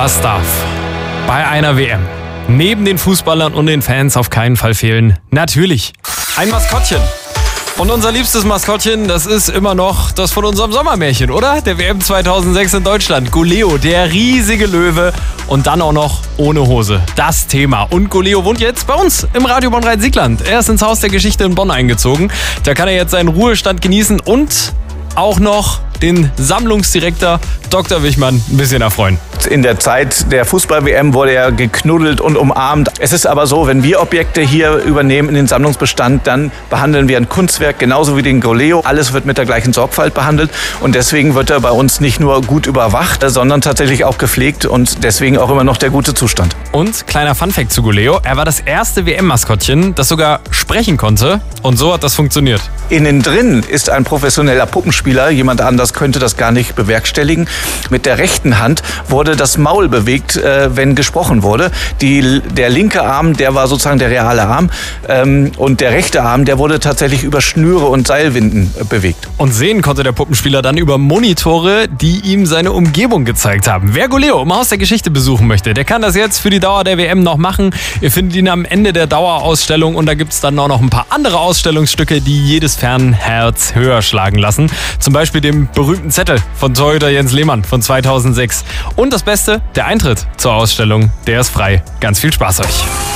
Was darf bei einer WM neben den Fußballern und den Fans auf keinen Fall fehlen? Natürlich ein Maskottchen. Und unser liebstes Maskottchen, das ist immer noch das von unserem Sommermärchen, oder? Der WM 2006 in Deutschland. Goleo, der riesige Löwe und dann auch noch ohne Hose. Das Thema. Und Goleo wohnt jetzt bei uns im Radio Bonn Rhein-Siegland. Er ist ins Haus der Geschichte in Bonn eingezogen. Da kann er jetzt seinen Ruhestand genießen und auch noch den Sammlungsdirektor Dr. Wichmann ein bisschen erfreuen. In der Zeit der Fußball-WM wurde er geknuddelt und umarmt. Es ist aber so, wenn wir Objekte hier übernehmen in den Sammlungsbestand, dann behandeln wir ein Kunstwerk genauso wie den Goleo. Alles wird mit der gleichen Sorgfalt behandelt und deswegen wird er bei uns nicht nur gut überwacht, sondern tatsächlich auch gepflegt und deswegen auch immer noch der gute Zustand. Und kleiner Funfact zu Goleo, er war das erste WM-Maskottchen, das sogar sprechen konnte und so hat das funktioniert. Innen drin ist ein professioneller Puppenspieler, jemand anders könnte das gar nicht bewerkstelligen. Mit der rechten Hand wurde das Maul bewegt, wenn gesprochen wurde. Der linke Arm, der war sozusagen der reale Arm und der rechte Arm, der wurde tatsächlich über Schnüre und Seilwinden bewegt. Und sehen konnte der Puppenspieler dann über Monitore, die ihm seine Umgebung gezeigt haben. Wer Goleo im Haus der Geschichte besuchen möchte, der kann das jetzt für die Dauer der WM noch machen. Ihr findet ihn am Ende der Dauerausstellung und da gibt es dann auch noch ein paar andere Ausstellungsstücke, die jedes Fanherz höher schlagen lassen. Zum Beispiel dem berühmten Zettel von Torhüter Jens Lehmann von 2006. Und das Beste, der Eintritt zur Ausstellung, der ist frei. Ganz viel Spaß euch.